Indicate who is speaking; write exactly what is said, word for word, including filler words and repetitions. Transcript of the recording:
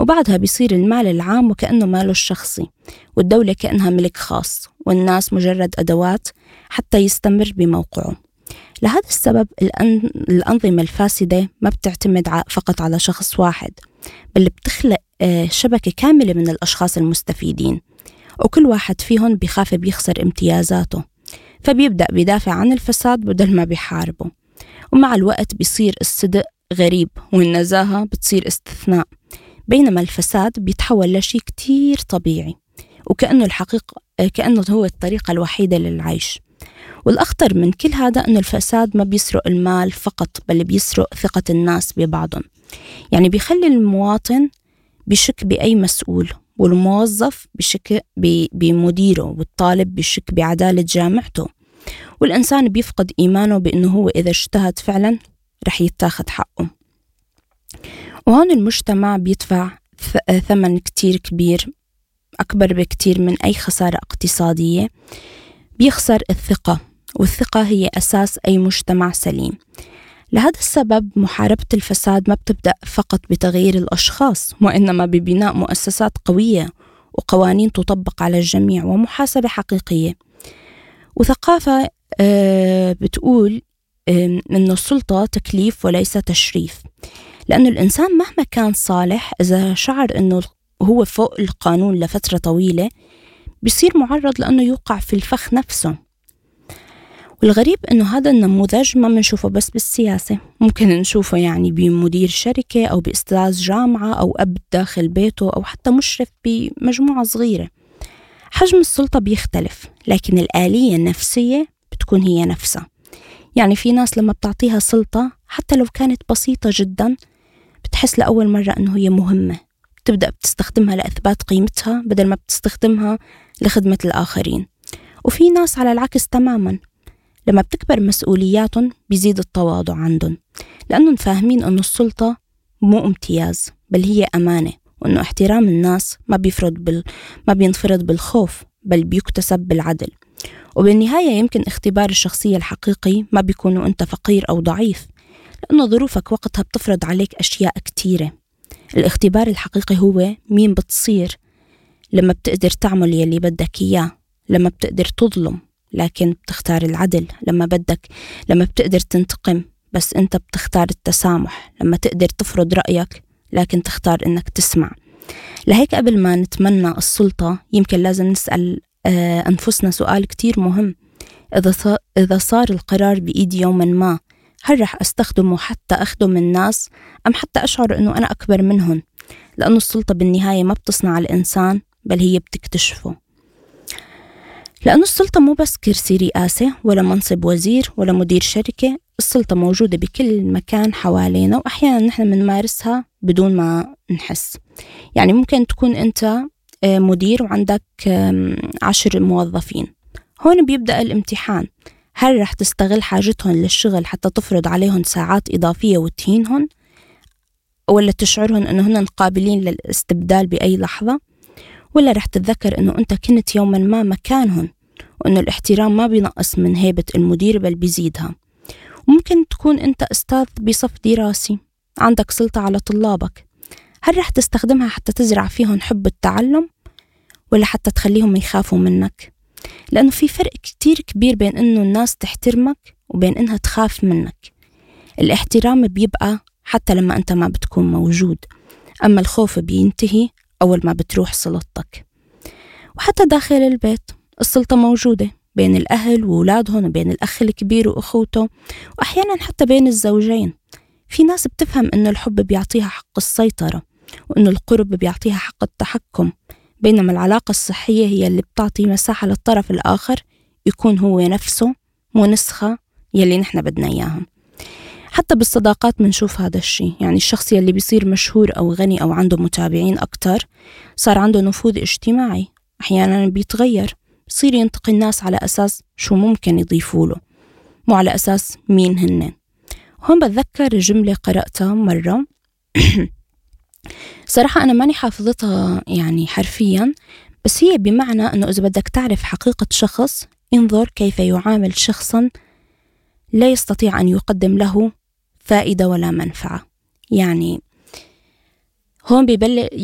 Speaker 1: وبعدها بيصير المال العام وكأنه ماله الشخصي، والدولة كأنها ملك خاص، والناس مجرد أدوات حتى يستمر بموقعه. لهذا السبب الأن... الأنظمة الفاسدة ما بتعتمد فقط على شخص واحد، بل بتخلق شبكة كاملة من الأشخاص المستفيدين، وكل واحد فيهم بيخاف بيخسر امتيازاته، فبيبدأ بيدافع عن الفساد بدل ما بيحاربه. ومع الوقت بيصير الصدق غريب والنزاهة بتصير استثناء، بينما الفساد بيتحول لشيء كتير طبيعي، وكأنه الحقيقة كأنه هو الطريقة الوحيدة للعيش. والأخطر من كل هذا أنه الفساد ما بيسرق المال فقط، بل بيسرق ثقة الناس ببعضهم. يعني بيخلي المواطن بشك بأي مسؤول، والموظف بشك بمديره، والطالب بشك بعدالة جامعته، والإنسان بيفقد إيمانه بأنه هو إذا اجتهد فعلا رح يتاخد حقه. وهون المجتمع بيدفع ثمن كتير كبير، أكبر بكتير من أي خسارة اقتصادية. بيخسر الثقة، والثقة هي أساس أي مجتمع سليم. لهذا السبب محاربة الفساد ما بتبدأ فقط بتغيير الأشخاص، وإنما ببناء مؤسسات قوية وقوانين تطبق على الجميع ومحاسبة حقيقية. وثقافة بتقول إنه السلطة تكليف وليس تشريف، لأن الإنسان مهما كان صالح إذا شعر إنه هو فوق القانون لفترة طويلة بيصير معرض لأنه يوقع في الفخ نفسه. والغريب إنه هذا النموذج ما منشوفه بس بالسياسة، ممكن نشوفه يعني بمدير شركة أو بأستاذ جامعة أو أب داخل بيته أو حتى مشرف بمجموعة صغيرة. حجم السلطة بيختلف، لكن الآلية النفسية بتكون هي نفسها. يعني في ناس لما بتعطيها سلطة حتى لو كانت بسيطة جدا بتحس لأول مرة إنه هي مهمة، تبدأ بتستخدمها لإثبات قيمتها بدل ما بتستخدمها لخدمة الآخرين. وفي ناس على العكس تماما، لما بتكبر مسؤولياتهم بيزيد التواضع عندهم، لأنهم فاهمين أن السلطة مو امتياز بل هي أمانة، وأنه احترام الناس ما بيفرض بال... ما بينفرض بالخوف بل بيكتسب بالعدل. وبالنهاية يمكن اختبار الشخصية الحقيقي ما بيكونوا أنت فقير أو ضعيف، لأنه ظروفك وقتها بتفرض عليك أشياء كتيرة. الاختبار الحقيقي هو مين بتصير لما بتقدر تعمل يلي بدك إياه، لما بتقدر تظلم لكن بتختار العدل، لما بدك لما بتقدر تنتقم بس أنت بتختار التسامح، لما تقدر تفرض رأيك لكن تختار إنك تسمع. لهيك قبل ما نتمنى السلطة يمكن لازم نسأل أنفسنا سؤال كتير مهم: إذا إذا صار القرار بإيدي يوما ما، هل رح أستخدمه حتى أخدم الناس أم حتى أشعر أنه أنا أكبر منهم؟ لأن السلطة بالنهاية ما بتصنع الإنسان بل هي بتكتشفه. لأن السلطة مو بس كرسي رئاسة ولا منصب وزير ولا مدير شركة، السلطة موجودة بكل مكان حوالينا، وأحيانا نحن منمارسها بدون ما نحس. يعني ممكن تكون أنت مدير وعندك عشر موظفين، هون بيبدأ الامتحان. هل رح تستغل حاجتهم للشغل حتى تفرض عليهم ساعات إضافية وتهينهم، ولا تشعرهم أنه هن قابلين للاستبدال بأي لحظة؟ ولا رح تتذكر أنه أنت كنت يوما ما مكانهم، وأنه الاحترام ما بينقص من هيبة المدير بل بيزيدها؟ وممكن تكون أنت أستاذ بصف دراسي، عندك سلطة على طلابك، هل رح تستخدمها حتى تزرع فيهم حب التعلم ولا حتى تخليهم يخافوا منك؟ لأنه في فرق كتير كبير بين أنه الناس تحترمك وبين أنها تخاف منك. الاحترام بيبقى حتى لما أنت ما بتكون موجود، أما الخوف بينتهي أول ما بتروح سلطتك. وحتى داخل البيت السلطة موجودة بين الأهل وأولادهم، وبين الأخ الكبير وأخوته، وأحيانا حتى بين الزوجين. في ناس بتفهم أنه الحب بيعطيها حق السيطرة، وأنه القرب بيعطيها حق التحكم، بينما العلاقة الصحية هي اللي بتعطي مساحة للطرف الآخر يكون هو نفسه مو نسخة يلي نحن بدنا إياها. حتى بالصداقات منشوف هذا الشيء، يعني الشخص يلي بيصير مشهور أو غني أو عنده متابعين أكتر صار عنده نفوذ اجتماعي، أحيانا بيتغير، بصير ينتقي الناس على أساس شو ممكن يضيفوا له، مو على أساس مين هن. هون بتذكر جملة قرأتها مرة صراحة أنا ماني حافظتها يعني حرفيا، بس هي بمعنى أنه إذا بدك تعرف حقيقة شخص انظر كيف يعامل شخصا لا يستطيع أن يقدم له فائدة ولا منفعة. يعني هون بيبل